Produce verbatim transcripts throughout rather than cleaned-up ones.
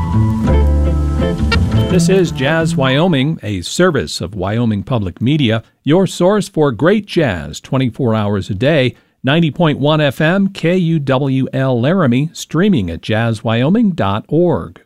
This is Jazz Wyoming, a service of Wyoming Public Media, your source for great jazz twenty-four hours a day. ninety point one F M, K U W L Laramie, streaming at jazz wyoming dot org.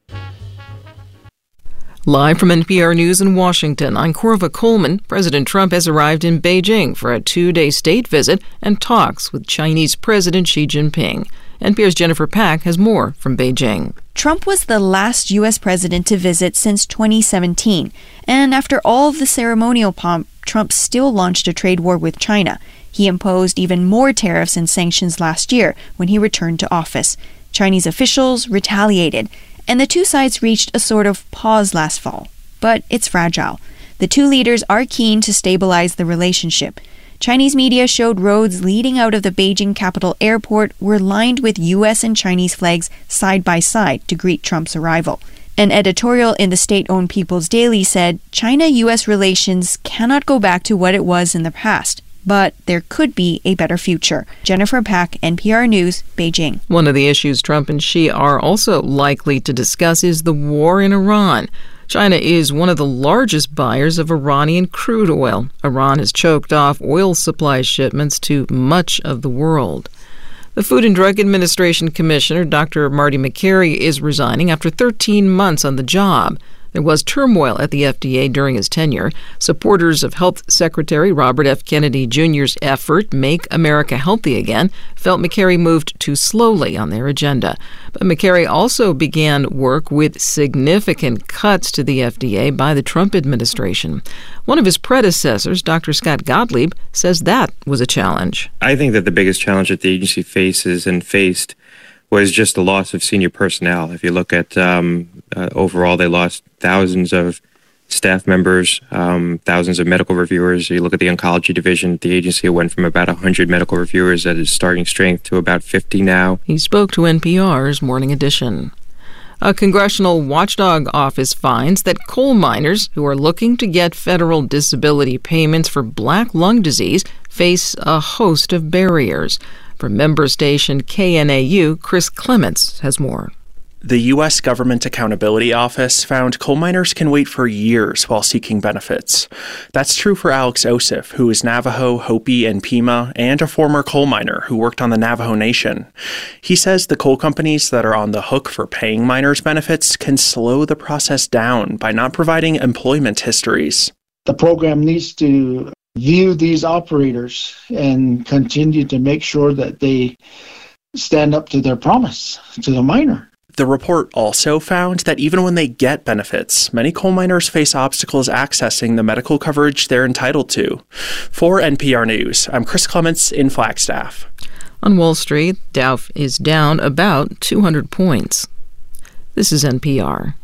Live from N P R News in Washington, I'm Corva Coleman. President Trump has arrived in Beijing for a two-day state visit and talks with Chinese President Xi Jinping. N P R's Jennifer Pack has more from Beijing. Trump was the last U S president to visit since twenty seventeen. And after all of the ceremonial pomp, Trump still launched a trade war with China. He imposed even more tariffs and sanctions last year when he returned to office. Chinese officials retaliated, and the two sides reached a sort of pause last fall. But it's fragile. The two leaders are keen to stabilize the relationship. Chinese media showed roads leading out of the Beijing Capital Airport were lined with U S and Chinese flags side by side to greet Trump's arrival. An editorial in the state-owned People's Daily said China-U S relations cannot go back to what it was in the past, but there could be a better future. Jennifer Pack, N P R News, Beijing. One of the issues Trump and Xi are also likely to discuss is the war in Iran. China is one of the largest buyers of Iranian crude oil. Iran has choked off oil supply shipments to much of the world. The Food and Drug Administration Commissioner, Doctor Marty Makary, is resigning after thirteen months on the job. There was turmoil at the F D A during his tenure. Supporters of Health Secretary Robert F. Kennedy Junior's effort, Make America Healthy Again, felt Makary moved too slowly on their agenda. But Makary also began work with significant cuts to the F D A by the Trump administration. One of his predecessors, Doctor Scott Gottlieb, says that was a challenge. I think that the biggest challenge that the agency faces and faced was just the loss of senior personnel. If you look at um, uh, overall, they lost thousands of staff members, um, thousands of medical reviewers. You look at the oncology division, the agency went from about one hundred medical reviewers at its starting strength to about fifty now. He spoke to N P R's Morning Edition. A congressional watchdog office finds that coal miners who are looking to get federal disability payments for black lung disease face a host of barriers. From member station K N A U, Chris Clements has more. The U S Government Accountability Office found coal miners can wait for years while seeking benefits. That's true for Alex Osif, who is Navajo, Hopi, and Pima, and a former coal miner who worked on the Navajo Nation. He says the coal companies that are on the hook for paying miners benefits can slow the process down by not providing employment histories. The program needs to view these operators and continue to make sure that they stand up to their promise to the miner. The report also found that even when they get benefits, many coal miners face obstacles accessing the medical coverage they're entitled to. For N P R News, I'm Chris Clements in Flagstaff. On Wall Street, Dow is down about two hundred points. This is N P R.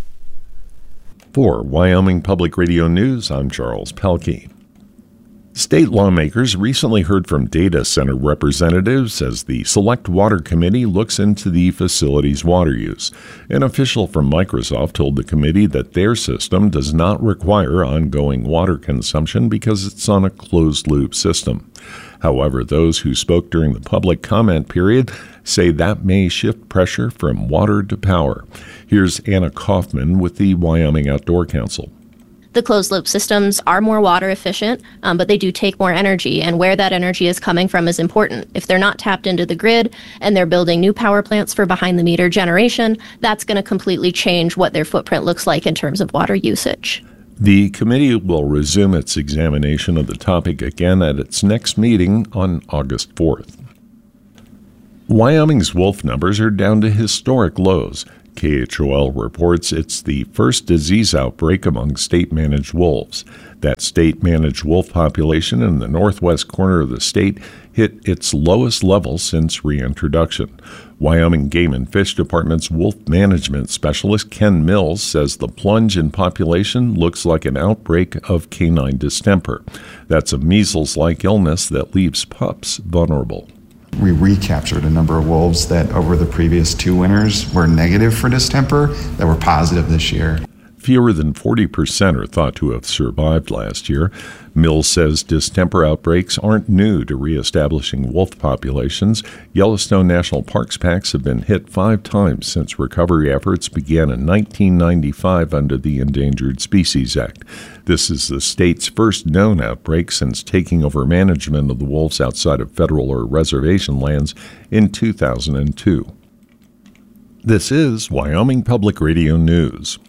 For Wyoming Public Radio News, I'm Charles Pelkey. State lawmakers recently heard from data center representatives as the Select Water Committee looks into the facility's water use. An official from Microsoft told the committee that their system does not require ongoing water consumption because it's on a closed-loop system. However, those who spoke during the public comment period say that may shift pressure from water to power. Here's Anna Kaufman with the Wyoming Outdoor Council. The closed-loop systems are more water efficient, um, but they do take more energy, and where that energy is coming from is important. If they're not tapped into the grid and they're building new power plants for behind-the-meter generation, that's going to completely change what their footprint looks like in terms of water usage. The committee will resume its examination of the topic again at its next meeting on August fourth. Wyoming's wolf numbers are down to historic lows. K H O L reports it's the first disease outbreak among state-managed wolves. That state-managed wolf population in the northwest corner of the state hit its lowest level since reintroduction. Wyoming Game and Fish Department's wolf management specialist Ken Mills says the plunge in population looks like an outbreak of canine distemper. That's a measles-like illness that leaves pups vulnerable. We recaptured a number of wolves that over the previous two winters were negative for distemper that were positive this year. Fewer than forty percent are thought to have survived last year. Mills says distemper outbreaks aren't new to reestablishing wolf populations. Yellowstone National Park's packs have been hit five times since recovery efforts began in nineteen ninety-five under the Endangered Species Act. This is the state's first known outbreak since taking over management of the wolves outside of federal or reservation lands in two thousand two. This is Wyoming Public Radio News.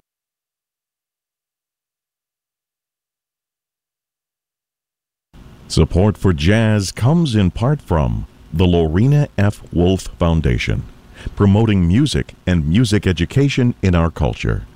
Support for jazz comes in part from the Lorena F. Wolf Foundation, promoting music and music education in our culture.